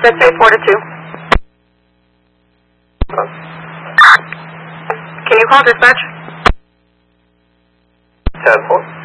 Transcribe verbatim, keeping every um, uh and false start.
That's three four to two. Can you call dispatch? ten four.